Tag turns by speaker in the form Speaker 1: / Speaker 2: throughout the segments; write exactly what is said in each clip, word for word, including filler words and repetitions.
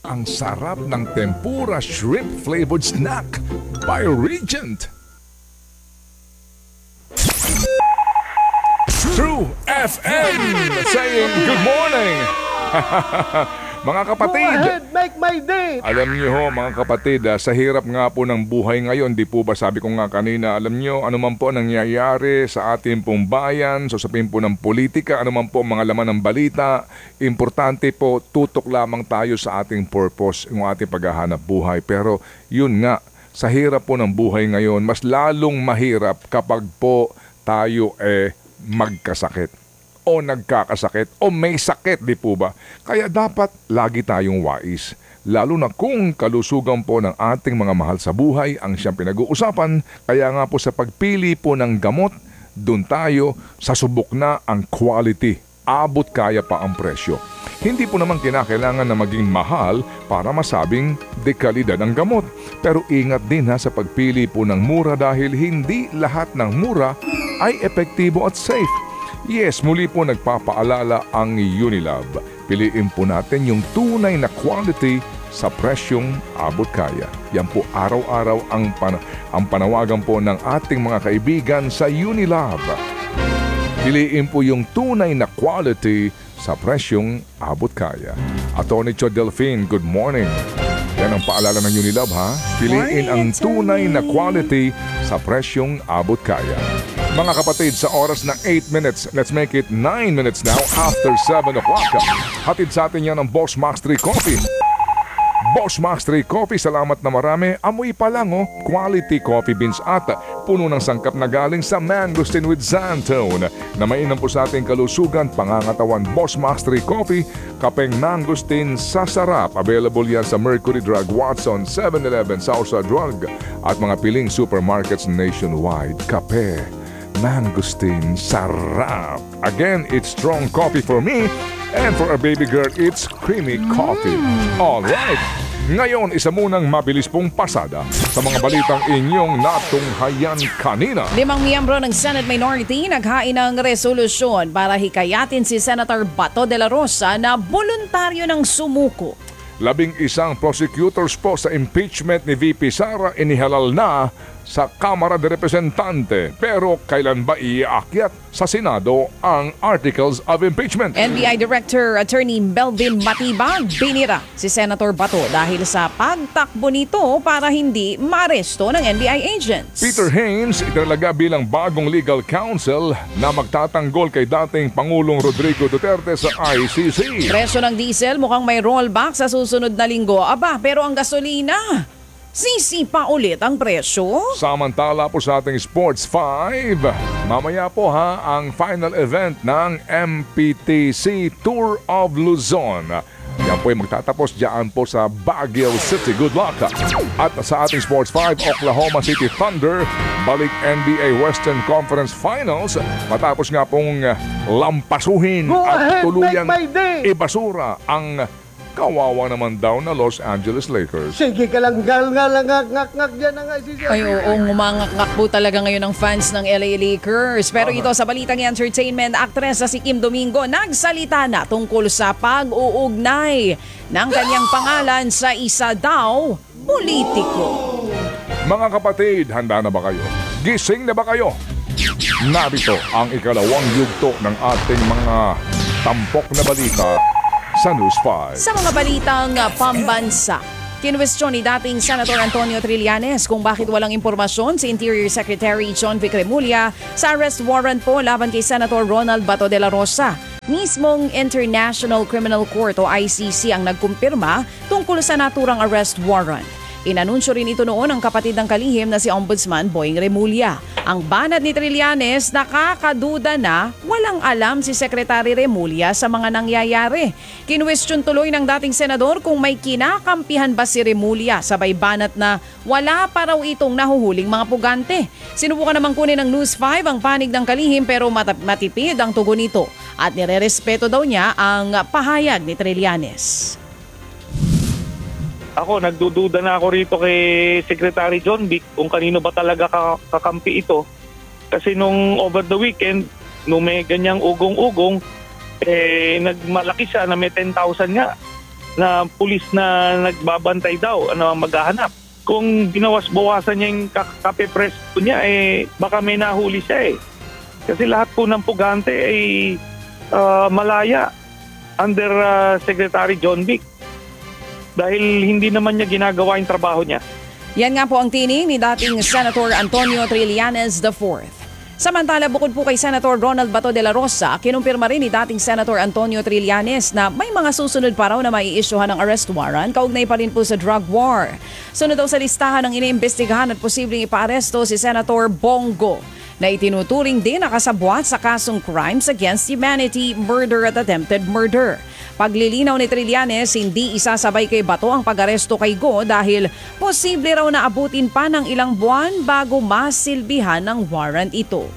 Speaker 1: Ang sarap ng tempura shrimp flavored snack by Regent. True F M saying good morning. Mga kapatid,
Speaker 2: Go ahead, make my day.
Speaker 1: alam niyo ho mga kapatid, ah, sa hirap nga po ng buhay ngayon, di po ba sabi ko nga kanina, alam niyo ano man po ang nangyayari sa ating pong bayan, so sabihin po ng politika, ano man po ang mga laman ng balita, importante po tutok lamang tayo sa ating purpose, yung ating paghahanap buhay. Pero yun nga, sa hirap po ng buhay ngayon, mas lalong mahirap kapag po tayo eh magkasakit o nagkakasakit o may sakit, di po ba? Kaya dapat lagi tayong wais. Lalo na kung kalusugan po ng ating mga mahal sa buhay ang siyang pinag-uusapan. Kaya nga po sa pagpili po ng gamot, dun tayo sa subok na ang quality. Abot kaya pa ang presyo. Hindi po naman kinakailangan na maging mahal para masabing dekalidad ang gamot. Pero ingat din ha sa pagpili po ng mura dahil hindi lahat ng mura ay epektibo at safe. Yes, muli po nagpapaalala ang Unilab. Piliin po natin yung tunay na quality sa presyong abot kaya. Yan po araw-araw ang, pan- ang panawagan po ng ating mga kaibigan sa Unilab. Piliin po yung tunay na quality sa presyong abot kaya. Attorney Cho Delphine, good morning. Yan ang paalala ng Unilab ha. Piliin ang tunay na quality sa presyong abot kaya. Mga kapatid, sa oras ng eight minutes, let's make it nine minutes now after seven o'clock. Hatid sa atin yan ng Boss Max three Coffee. Boss Max three Coffee, salamat na marami. Amoy pa lang oh, quality coffee beans at puno ng sangkap na galing sa Mangosteen with Xantone na mainam po sa ating kalusugan, pangangatawan. Boss Max three Coffee, kapeng Mangosteen sa sarap. Available yan sa Mercury Drug, Watson, seven eleven, Sausa Drug at mga piling supermarkets nationwide. Kape Mangosteen, sarap. Again, it's strong coffee for me, and for a baby girl, it's creamy coffee. Alright, ngayon isa munang mabilis pong pasada sa mga balitang inyong natunghayan kanina.
Speaker 3: Limang miyembro ng Senate Minority naghain ng resolusyon para hikayatin si Senator Bato de la Rosa na voluntaryo ng sumuko.
Speaker 1: Labing isang prosecutors po sa impeachment ni V P Sara inihalal na sa Kamara de Representante. Pero kailan ba iaakyat sa Senado ang Articles of Impeachment?
Speaker 3: N B I Director Attorney Melvin Matibag binira si Senator Bato dahil sa pagtakbo nito para hindi maaresto ng N B I agents.
Speaker 1: Peter Haynes itinalaga bilang bagong legal counsel na magtatanggol kay dating Pangulong Rodrigo Duterte sa I C C.
Speaker 3: Presyo ng diesel mukhang may rollback sa susunod na linggo. Aba, pero ang gasolina, sisipa ulit ang presyo.
Speaker 1: Samantala po sa ating Sports five, mamaya po ha ang final event ng M P T C Tour of Luzon. Yan po ay magtatapos dyan po sa Baguio City. Good luck! At sa ating Sports five, Oklahoma City Thunder balik N B A Western Conference Finals matapos nga pong lampasuhin
Speaker 2: Go
Speaker 1: at
Speaker 2: ahead,
Speaker 1: tuluyang
Speaker 2: make my day.
Speaker 1: ibasura ang kawawa naman daw na Los Angeles Lakers.
Speaker 2: Sige ka lang, gal nga lang, ngak ngak ngak dyan na nga si
Speaker 3: Ay oo, ngumangak-ngak po talaga ngayon ng fans ng L A Lakers. Pero ito sa balitang entertainment, aktres na si Kim Domingo nagsalita na tungkol sa pag-uugnay ng kanyang pangalan sa isa daw politiko.
Speaker 1: Mga kapatid, handa na ba kayo? Gising na ba kayo? Narito ang ikalawang yugto ng ating mga tampok na balita sa News five.
Speaker 3: Sa mga balitang uh, pambansa, kinwestiyon ni dating Senator Antonio Trillanes kung bakit walang impormasyon si Interior Secretary John Vic Remulla sa arrest warrant po laban kay Senator Ronald Bato de la Rosa. Mismong International Criminal Court o I C C ang nagkumpirma tungkol sa naturang arrest warrant. Inanunsyo rin ito noon ang kapatid ng kalihim na si Ombudsman Boying Remulla. Ang banat ni Trillanes, nakakaduda na walang alam si Secretary Remulla sa mga nangyayari. Kinwestiyon tuloy ng dating senador kung may kinakampihan ba si Remulla, sabay banat na wala pa raw itong nahuhuling mga pugante. Sinubukan namang kunin ng News five ang panig ng kalihim pero mat- matipid ang tugon nito at nirerespeto daw niya ang pahayag ni Trillanes.
Speaker 4: Ako, nagdududa na ako rito kay Secretary John Vic kung kanino ba talaga kakampi ito. Kasi nung over the weekend, nung may ganyang ugong-ugong, eh, nagmalaki siya na may ten thousand nga. na pulis na nagbabantay daw, ano, maghahanap. Kung binawas-bawasan niya yung kape presto niya, eh, baka may nahuli siya eh. Kasi lahat po ng pugante ay uh, malaya under uh, Secretary John Vic. Dahil hindi naman niya ginagawa yung trabaho niya.
Speaker 3: Yan nga po ang tinig ni dating Senator Antonio Trillanes the fourth. Samantala, bukod po kay Senator Ronald Bato de la Rosa, kinumpirma rin ni dating Senator Antonio Trillanes na may mga susunod pa raw na mai-issuehan ng arrest warrant kaugnay pa rin po sa drug war. Sunod daw sa listahan ng iniimbestigahan at posibleng ipaaresto si Senator Bongo na itinuturing din nakasabwat sa kasong crimes against humanity, murder at attempted murder. Paglilinaw ni Trillanes, hindi isasabay kay Bato ang pag-aresto kay Go dahil posible raw na abutin pa ng ilang buwan bago masilbihan ng warrant ito.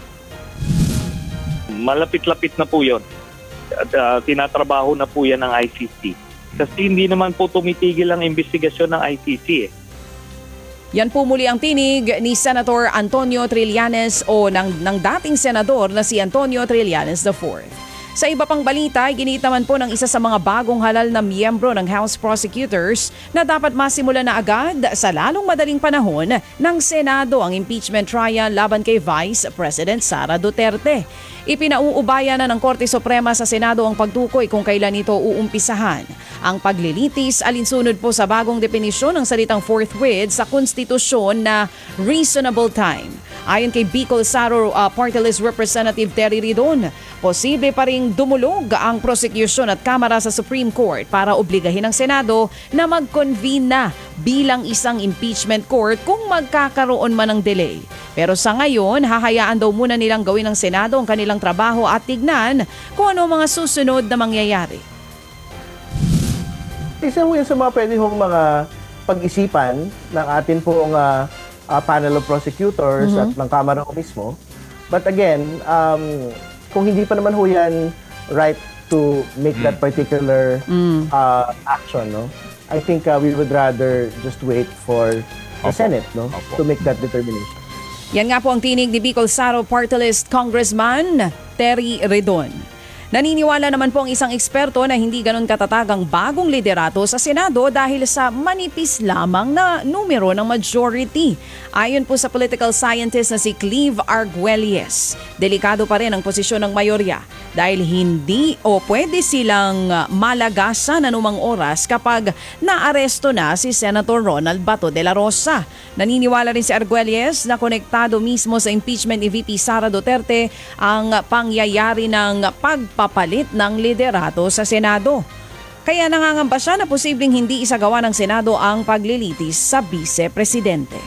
Speaker 4: Malapit-lapit na po yun. At, uh, tinatrabaho na po yan ng I C C. Kasi hindi naman po tumitigil ang investigasyon ng I C C eh.
Speaker 3: Yan po muli ang tinig ni Senator Antonio Trillanes o ng, ng dating senador na si Antonio Trillanes the fourth. Sa iba pang balita, ginit naman po ng isa sa mga bagong halal na miyembro ng House Prosecutors na dapat masimula na agad sa lalong madaling panahon ng Senado ang impeachment trial laban kay Vice President Sara Duterte. Ipinauubaya na ng Korte Suprema sa Senado ang pagtukoy kung kailan ito uumpisahan. Ang paglilitis alinsunod po sa bagong definisyon ng salitang forthwith sa konstitusyon na reasonable time. Ayon kay Bicol Saro uh, Party List Representative Terry Ridon, posible pa ring dumulog ang prosecution at Kamara sa Supreme Court para obligahin ang Senado na mag-convene na bilang isang impeachment court kung magkakaroon man ng delay. Pero sa ngayon, hahayaan daw muna nilang gawin ng Senado ang kanilang trabaho at tignan kung ano mga susunod na mangyayari.
Speaker 2: Isa mo yun sa mga pwede hong mga pag-isipan ng atin pong uh, uh, panel of prosecutors mm-hmm. at ng Kamara ko mismo. But again, um, kung hindi pa naman ho yan right to make mm. that particular mm. uh, action, no? I think uh, we would rather just wait for the Opo. Senate, no, Opo. to make that determination.
Speaker 3: Yan nga po ang tinig ni Bicol Saro Party List Congressman Terry Ridon. Naniniwala naman po ang isang eksperto na hindi ganun katatag ang bagong liderato sa Senado dahil sa manipis lamang na numero ng majority. Ayon po sa political scientist na si Cleve Arguelles, delikado pa rin ang posisyon ng mayorya dahil hindi o pwede silang malagasan anumang oras kapag naaresto na si Senator Ronald Bato de la Rosa. Naniniwala rin si Arguelles na konektado mismo sa impeachment ni V P Sara Duterte ang pangyayari ng pagpapalit ng liderato sa Senado. Kaya nangangamba siya na posibleng hindi isagawa ng Senado ang paglilitis sa Vice-Presidente.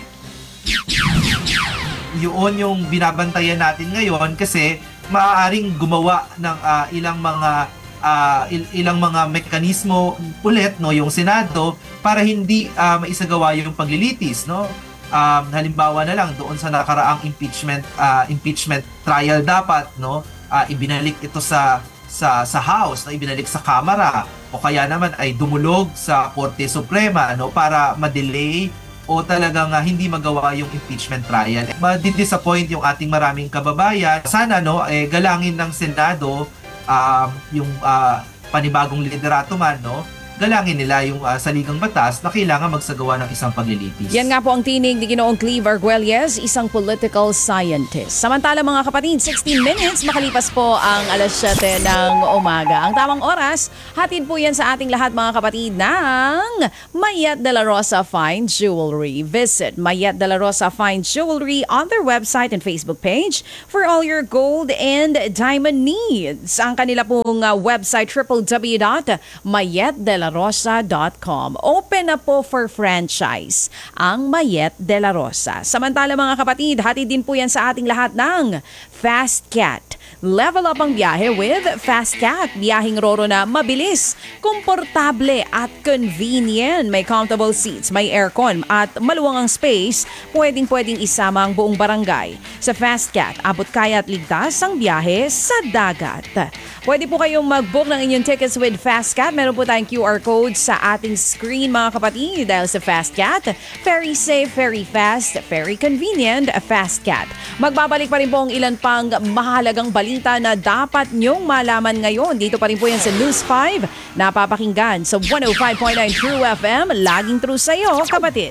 Speaker 5: Yun yung binabantayan natin ngayon kasi maaaring gumawa ng uh, ilang mga uh, il- ilang mga mekanismo ulit no yung Senado para hindi uh, maisagawa yung paglilitis no. Um, halimbawa na lang doon sa nakaraang impeachment uh, impeachment trial dapat no uh, ibinalik ito sa sa sa House, na ibinalik sa Kamara o kaya naman ay dumulog sa Korte Suprema no para ma-delay o talagang uh, hindi magawa yung impeachment trial. Ma-disappoint yung ating maraming kababayan. Sana no eh galangin ng Senado um, yung uh, panibagong liderato man no. Galangin nila yung uh, saligang batas na kailangan magsagawa ng isang paglilitis.
Speaker 3: Yan nga po ang tinig ni Ginoong Cleve Arguelles, isang political scientist. Samantala mga kapatid, sixteen minutes makalipas po ang alas siyete ng umaga. Ang tamang oras, hatid po yan sa ating lahat mga kapatid ng Mayet de la Rosa Fine Jewelry. Visit Mayet de la Rosa Fine Jewelry on their website and Facebook page for all your gold and diamond needs. Ang kanila pong uh, website w w w dot mayet de la rosa dot com. Open na po for franchise ang Mayet de la Rosa. Samantala mga kapatid, hatid din po yan sa ating lahat ng Fast Cat. Level up ang biyahe with Fast Cat. Biyaheng roro na mabilis, komportable at convenient. May comfortable seats, may aircon at maluwang ang space. Pwedeng-pwedeng isama ang buong barangay. Sa Fast Cat, abot kaya at ligtas ang biyahe sa dagat. Pwede po kayong mag-book ng inyong tickets with FastCat. Meron po tayong Q R code sa ating screen mga kapatid. Dahil sa FastCat, very safe, very fast, very convenient, FastCat. Magbabalik pa rin po ang ilan pang mahalagang balita na dapat nyong malaman ngayon. Dito pa rin po yan sa News five. Napapakinggan sa one oh five point nine True F M. Laging true sa'yo, kapatid.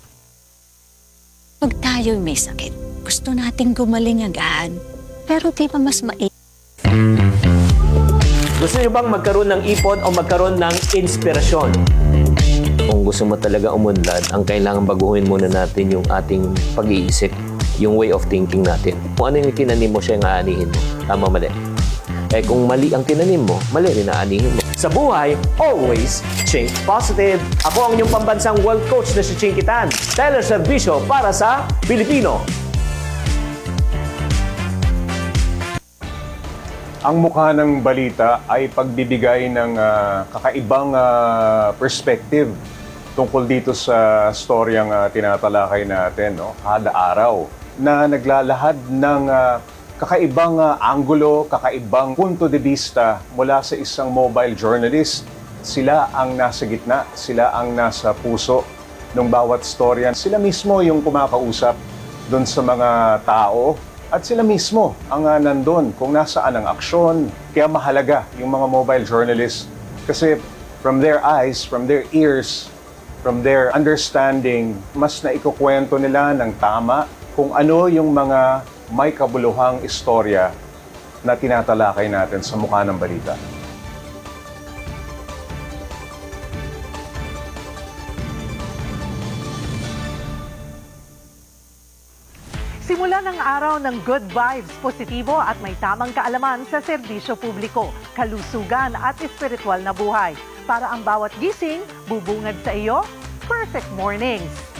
Speaker 6: Pag tayo may sakit, gusto nating gumaling agad. Pero di ba mas mai...
Speaker 7: Gusto niyo bang magkaroon ng ipon o magkaroon ng inspirasyon? Kung gusto mo talaga umunlad, ang kailangan baguhin muna natin yung ating pag-iisip, yung way of thinking natin. Kung ano yung tinanim mo, siya yung aanihin mo. Tama, mali. Eh kung mali ang tinanim mo, mali rin aanihin mo. Sa buhay, always think positive. Ako ang inyong pambansang world coach na si Chinky Tan. Teleservisyo para sa Pilipino.
Speaker 8: Ang mukha ng balita ay pagbibigay ng uh, kakaibang uh, perspective tungkol dito sa storyang uh, tinatalakay natin, no? Kada araw na naglalahad ng uh, kakaibang uh, anggulo, kakaibang punto de vista mula sa isang mobile journalist. Sila ang nasa gitna, sila ang nasa puso ng bawat storya. Sila mismo yung kumakausap doon sa mga tao. At sila mismo ang uh, nandun kung nasaan ang aksyon. Kaya mahalaga yung mga mobile journalists kasi from their eyes, from their ears, from their understanding, mas naikukwento nila ng tama kung ano yung mga may kabuluhang istorya na tinatalakay natin sa mukha ng balita.
Speaker 9: Simula ng araw ng good vibes, positibo at may tamang kaalaman sa serbisyo publiko, kalusugan at espiritual na buhay. Para ang bawat gising, bubungad sa iyo, perfect mornings.